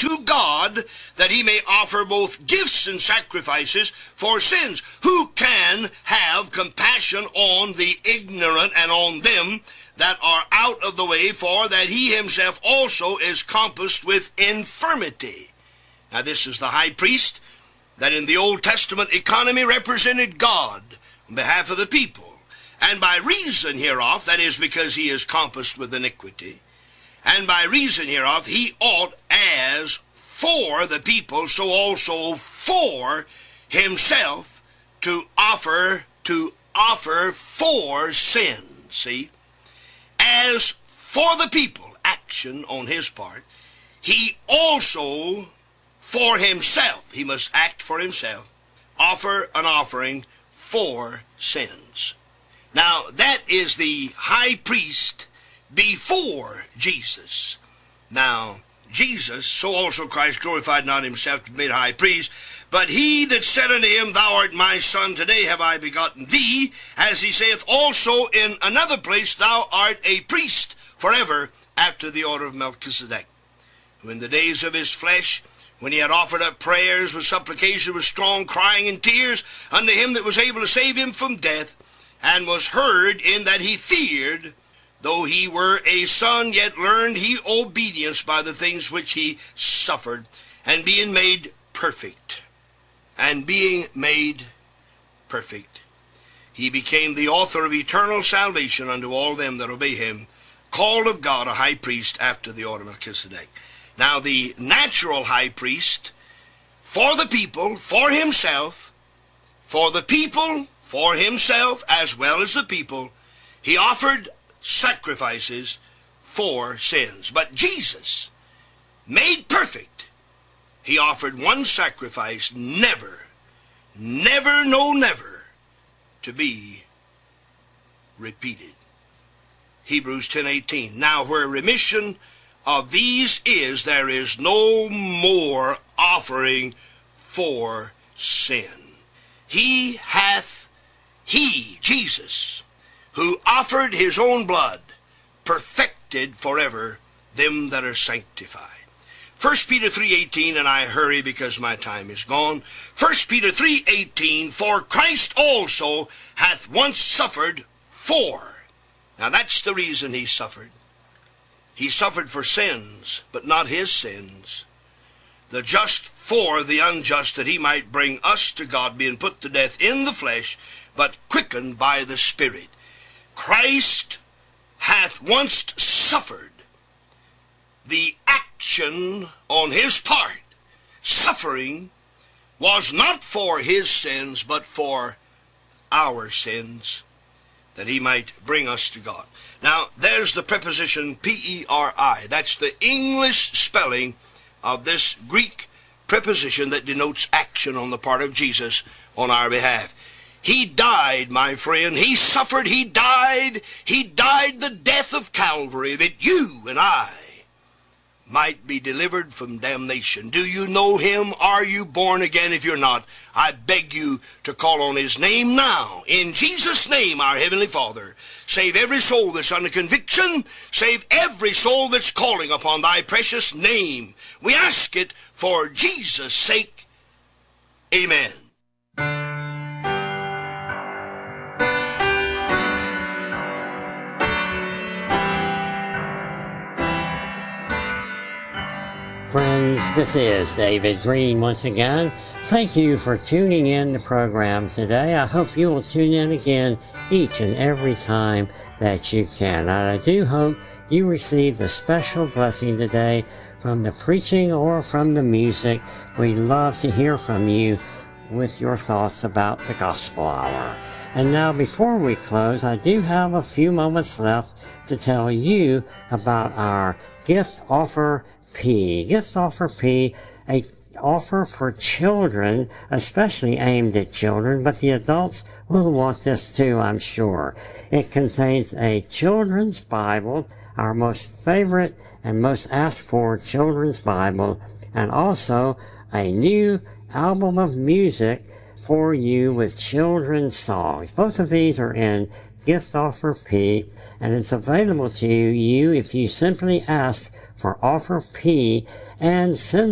to God, that he may offer both gifts and sacrifices for sins. Who can have compassion on the ignorant and on them that are out of the way, for that he himself also is compassed with infirmity? Now this is the high priest that in the Old Testament economy represented God on behalf of the people. And by reason hereof, that is because he is compassed with iniquity, and by reason hereof he ought, as for the people, so also for himself, to offer for sin. See? As for the people, action on his part, he also for himself, he must act for himself, offer an offering for sins. Now, that is the high priest before Jesus. Now, Jesus, so also Christ glorified not himself to be made high priest, but he that said unto him, Thou art my son, today have I begotten thee, as he saith also in another place, Thou art a priest forever after the order of Melchizedek, who in the days of his flesh, when he had offered up prayers with supplication, with strong crying and tears unto him that was able to save him from death, and was heard in that he feared, though he were a son, yet learned he obedience by the things which he suffered, and being made perfect, he became the author of eternal salvation unto all them that obey him, called of God a high priest after the order of Melchizedek. Now the natural high priest, for the people, for himself, for the people, for himself as well as the people, he offered sacrifices for sins. But Jesus, made perfect, he offered one sacrifice, never to be repeated. Hebrews 10:18. Now where remission of these is, there is no more offering for sin. He, Jesus, who offered his own blood, perfected forever them that are sanctified. 1 Peter 3:18, and I hurry because my time is gone. 1 Peter 3:18, for Christ also hath once suffered for. Now that's the reason he suffered. He suffered for sins, but not his sins. The just for the unjust, that he might bring us to God, being put to death in the flesh, but quickened by the Spirit. Christ hath once suffered. The action on his part, suffering, was not for his sins, but for our sins, that he might bring us to God. Now, there's the preposition P-E-R-I. That's the English spelling of this Greek preposition that denotes action on the part of Jesus on our behalf. He died, my friend. He suffered. He died. He died the death of Calvary, that you and I might be delivered from damnation. Do you know him? Are you born again? If you're not, I beg you to call on his name now. In Jesus' name, our Heavenly Father, save every soul that's under conviction. Save every soul that's calling upon thy precious name. We ask it for Jesus' sake. Amen. Friends, this is David Green once again. Thank you for tuning in the program today. I hope you will tune in again each and every time that you can. And I do hope you receive the special blessing today from the preaching or from the music. We love to hear from you with your thoughts about the Gospel Hour. And now, before we close, I do have a few moments left to tell you about our Gift Offer P. Gift Offer P, a offer for children, especially aimed at children, but the adults will want this too, I'm sure. It contains a children's Bible, our most favorite and most asked for children's Bible, and also a new album of music for you with children's songs. Both of these are in Gift Offer P, and it's available to you if you simply ask for Offer P and send